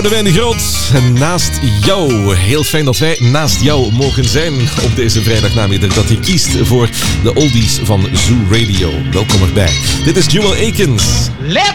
Boudewijn de Groot, naast jou. Heel fijn dat wij naast jou mogen zijn op deze vrijdagnamiddag. Dat je kiest voor de oldies van Zoo Radio. Welkom erbij. Dit is Jewel Akins.